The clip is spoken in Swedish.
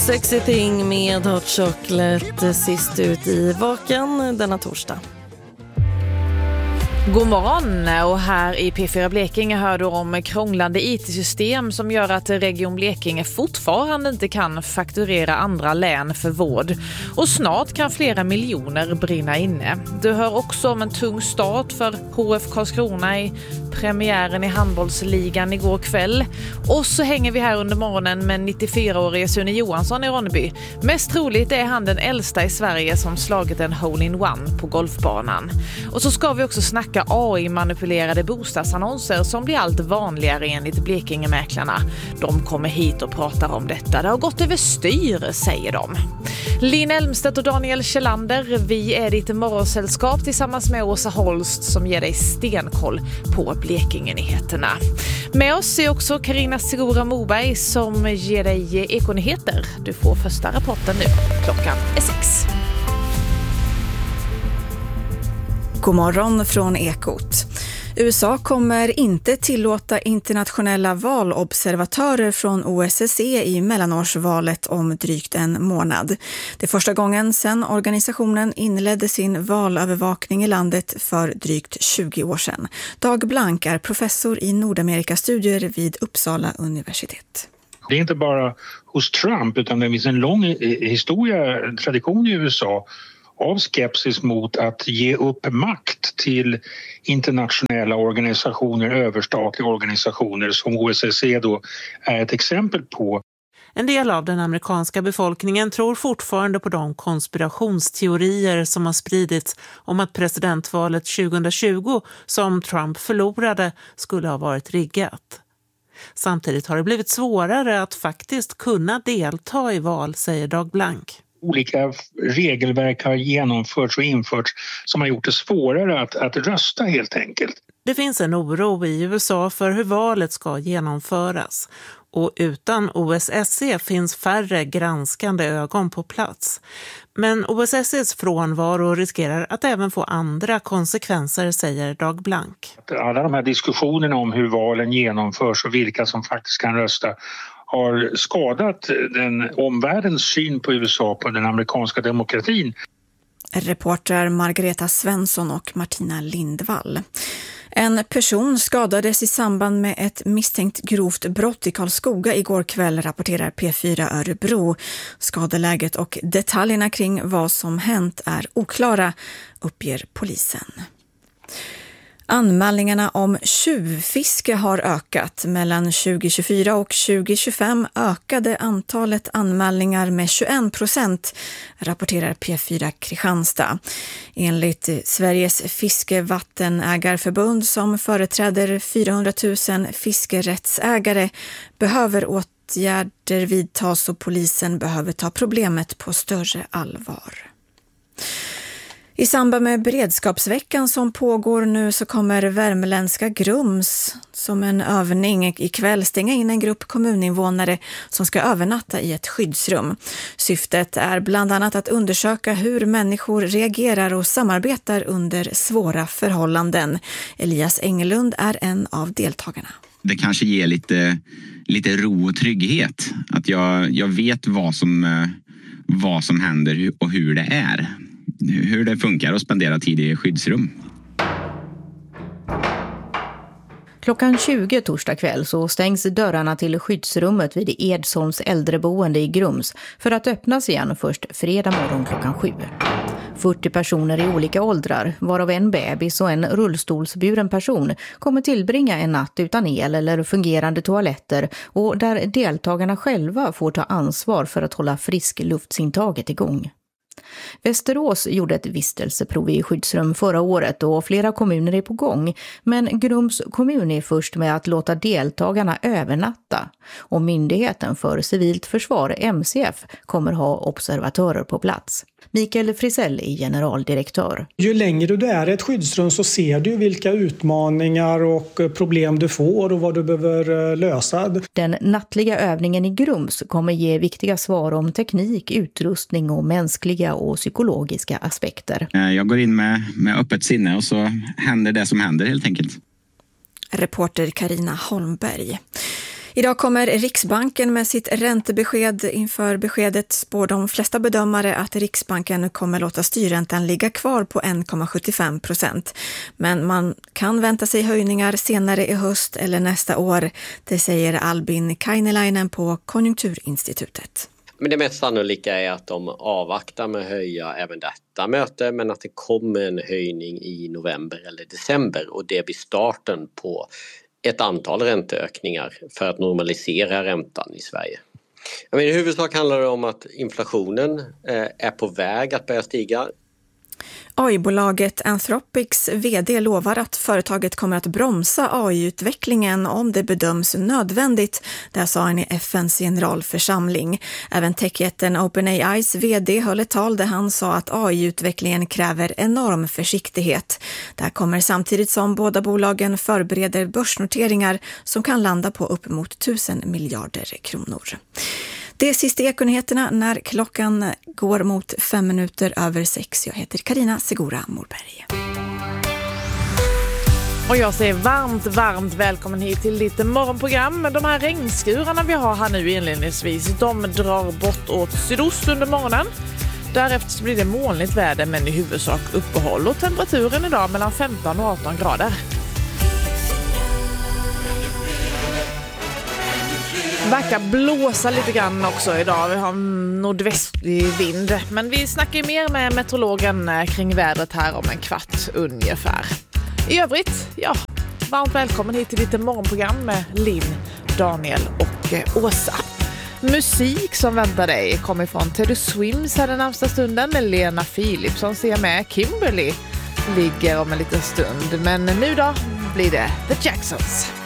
Sexy Thing med Hot Chocolate sist ut i Vaken denna torsdag. God morgon, och här i P4 Blekinge hör du om krånglande IT-system som gör att Region Blekinge fortfarande inte kan fakturera andra län för vård. Och snart kan flera miljoner brinna inne. Du hör också om en tung start för HF Karlskrona i premiären i handbollsligan igår kväll. Och så hänger vi här under morgonen med 94-årige Sune Johansson i Ronneby. Mest troligt är han den äldsta i Sverige som slagit en hole-in-one på golfbanan. Och så ska vi också snacka AI-manipulerade bostadsannonser som blir allt vanligare enligt Blekingemäklarna. De kommer hit och pratar om detta. Det har gått över styr, säger de. Linn Elmstedt och Daniel Kjellander, vi är ditt morgonsällskap tillsammans med Åsa Holst som ger dig stenkoll på Blekinge-nyheterna. Med oss är också Carina Sigura Moberg som ger dig ekonyheter. Du får första rapporten nu. Klockan är 6. God morgon från Ekot. USA kommer inte tillåta internationella valobservatörer från OSSE i mellanårsvalet om drygt en månad. Det är första gången sedan organisationen inledde sin valövervakning i landet för drygt 20 år sedan. Dag Blank är professor i Nordamerikastudier vid Uppsala universitet. Det är inte bara hos Trump utan det finns en lång tradition i USA av skepsis mot att ge upp makt till internationella organisationer, överstatliga organisationer som OSSE då är ett exempel på. En del av den amerikanska befolkningen tror fortfarande på de konspirationsteorier som har spridits om att presidentvalet 2020 som Trump förlorade skulle ha varit riggat. Samtidigt har det blivit svårare att faktiskt kunna delta i val, säger Dag Blank. Olika regelverk har genomförts och införts som har gjort det svårare att rösta helt enkelt. Det finns en oro i USA för hur valet ska genomföras. Och utan OSSE finns färre granskande ögon på plats. Men OSSEs frånvaro riskerar att även få andra konsekvenser, säger Dag Blank. Alla de här diskussionerna om hur valen genomförs och vilka som faktiskt kan rösta har skadat den omvärldens syn på USA, på den amerikanska demokratin. Reporter Margareta Svensson och Martina Lindvall. En person skadades i samband med ett misstänkt grovt brott i Karlskoga igår kväll, rapporterar P4 Örebro. Skadeläget och detaljerna kring vad som hänt är oklara, uppger polisen. Anmälningarna om tjuvfiske har ökat. Mellan 2024 och 2025 ökade antalet anmälningar med 21%, rapporterar P4 Kristianstad. Enligt Sveriges fiskevattenägarförbund som företräder 400 000 fiskerättsägare behöver åtgärder vidtas och polisen behöver ta problemet på större allvar. I samband med beredskapsveckan som pågår nu så kommer värmländska Grums som en övning ikväll stänga in en grupp kommuninvånare som ska övernatta i ett skyddsrum. Syftet är bland annat att undersöka hur människor reagerar och samarbetar under svåra förhållanden. Elias Engelund är en av deltagarna. Det kanske ger lite ro och trygghet. Att jag vet vad som händer och hur det är. Hur det funkar att spendera tid i skyddsrum. Klockan 20 torsdag kväll så stängs dörrarna till skyddsrummet vid Edsholms äldreboende i Grums för att öppnas igen först fredag morgon klockan 7. 40 personer i olika åldrar, varav en bebis och en rullstolsburen person, kommer tillbringa en natt utan el eller fungerande toaletter och där deltagarna själva får ta ansvar för att hålla friskluftsintaget igång. Västerås gjorde ett vistelseprov i skyddsrum förra året och flera kommuner är på gång, men Grums kommun är först med att låta deltagarna övernatta och Myndigheten för civilt försvar, MCF, kommer ha observatörer på plats. Mikael Frisell är generaldirektör. Ju längre du är i ett skyddsrum så ser du vilka utmaningar och problem du får och vad du behöver lösa. Den nattliga övningen i Grums kommer ge viktiga svar om teknik, utrustning och mänskliga och psykologiska aspekter. Jag går in med öppet sinne och så händer det som händer helt enkelt. Reporter Carina Holmberg. Idag kommer Riksbanken med sitt räntebesked. Inför beskedet spår de flesta bedömare att Riksbanken kommer låta styrräntan ligga kvar på 1,75%. Men man kan vänta sig höjningar senare i höst eller nästa år. Det säger Albin Kainelainen på Konjunkturinstitutet. Men det mest sannolika är att de avvaktar med att höja även detta möte, men att det kommer en höjning i november eller december, och det blir starten på ett antal ränteökningar för att normalisera räntan i Sverige. Men i huvudsak handlar det om att inflationen är på väg att börja stiga. AI-bolaget Anthropics vd lovar att företaget kommer att bromsa AI-utvecklingen om det bedöms nödvändigt. Det sa han i FNs generalförsamling. Även techjätten OpenAIs vd höll ett tal där han sa att AI-utvecklingen kräver enorm försiktighet. Det här kommer samtidigt som båda bolagen förbereder börsnoteringar som kan landa på uppemot 1000 miljarder kronor. Det är sista Ekonyheterna när klockan går mot 6:05. Jag heter Karina Segura Morberg. Och jag säger varmt välkommen hit till lite morgonprogram. De här regnskurarna vi har här nu inledningsvis, de drar bort åt sydost under morgonen. Därefter så blir det molnigt väder men i huvudsak uppehåll, och temperaturen idag mellan 15 och 18 grader. Verkar blåsa lite grann också idag. Vi har nordvästlig vind. Men vi snackar mer med meteorologen kring vädret här om en kvart ungefär. I övrigt, ja, varmt välkommen hit till lite morgonprogram med Linn, Daniel och Åsa. Musik som väntar dig kommer från Teddy Swims här den närmsta stunden. Lena Philipsson ser med. Kimberly ligger om en liten stund. Men nu då blir det The Jacksons.